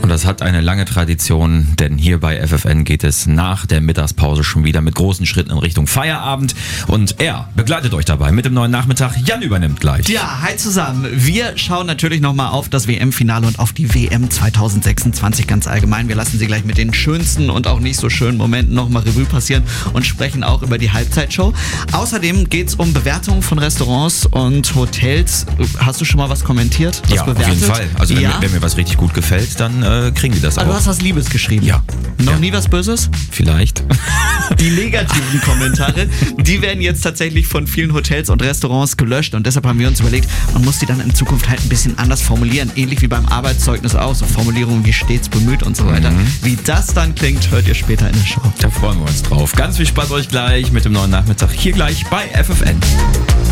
Und das hat eine lange Tradition, denn hier bei FFN geht es nach der Mittagspause schon wieder mit großen Schritten in Richtung Feierabend. Und er begleitet euch dabei mit dem neuen Nachmittag. Jan übernimmt gleich. Ja, hi zusammen. Wir schauen natürlich nochmal auf das WM-Finale und auf die WM 2026 ganz allgemein. Wir lassen sie gleich mit den schönsten und auch nicht so schönen Momenten nochmal Revue passieren und sprechen auch über die Halbzeitshow. Außerdem geht es um Bewertungen von Restaurants und Hotels. Hast du schon mal was kommentiert? Was Ja, bewertet? auf jeden Fall. Also wenn mir was richtig gut gefällt, dann kriegen die das Aber auch. du hast was Liebes geschrieben. Ja. Noch Ja. nie was Böses? Vielleicht. Die negativen Kommentare, die werden jetzt tatsächlich von vielen Hotels und Restaurants gelöscht und deshalb haben wir uns überlegt, man muss die dann in Zukunft halt ein bisschen anders formulieren. Ähnlich wie beim Arbeitszeugnis auch, so Formulierungen wie stets bemüht und so weiter. Wie das dann klingt, hört ihr später in der Show. Da freuen wir uns drauf. Ganz viel Spaß euch gleich mit dem neuen Nachmittag hier gleich bei FFN.